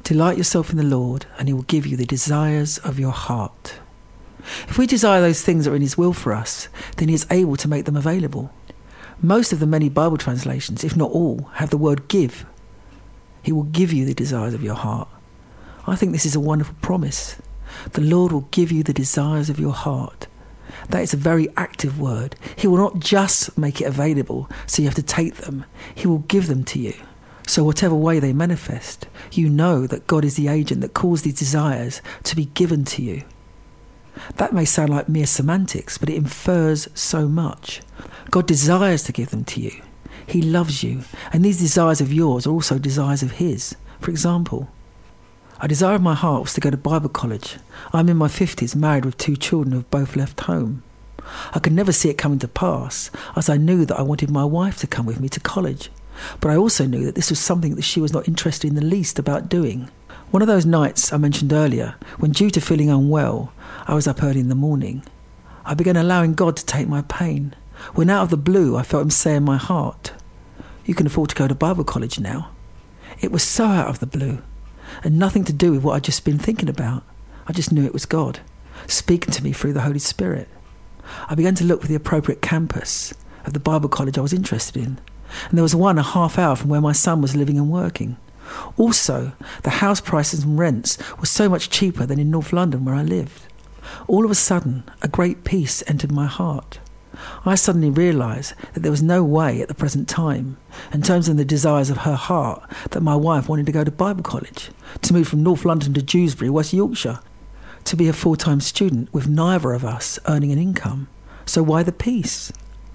Delight yourself in the Lord, and he will give you the desires of your heart. If we desire those things that are in his will for us, then he is able to make them available. Most of the many Bible translations, if not all, have the word give. He will give you the desires of your heart. I think this is a wonderful promise. The Lord will give you the desires of your heart. That is a very active word. He will not just make it available so you have to take them. He will give them to you. So whatever way they manifest, you know that God is the agent that caused these desires to be given to you. That may sound like mere semantics, but it infers so much. God desires to give them to you. He loves you, and these desires of yours are also desires of his. For example, a desire of my heart was to go to Bible college. I'm in my 50s, married with 2 children who have both left home. I could never see it coming to pass, as I knew that I wanted my wife to come with me to college. But I also knew that this was something that she was not interested in the least about doing. One of those nights I mentioned earlier, when due to feeling unwell, I was up early in the morning. I began allowing God to take my pain, when out of the blue I felt him say in my heart, "You can afford to go to Bible college now." It was so out of the blue, and nothing to do with what I'd just been thinking about. I just knew it was God, speaking to me through the Holy Spirit. I began to look for the appropriate campus of the Bible college I was interested in, and there was one a half hour from where my son was living and working. Also, the house prices and rents were so much cheaper than in North London where I lived. All of a sudden, a great peace entered my heart. I suddenly realised that there was no way at the present time, in terms of the desires of her heart, that my wife wanted to go to Bible college, to move from North London to Dewsbury, West Yorkshire, to be a full-time student with neither of us earning an income. So why the peace?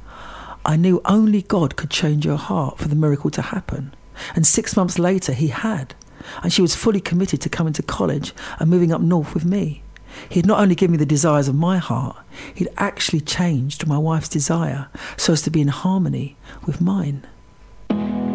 I knew only God could change her heart for the miracle to happen. And 6 months later he had, and she was fully committed to coming to college and moving up north with me. He had not only given me the desires of my heart, he'd actually changed my wife's desire so as to be in harmony with mine.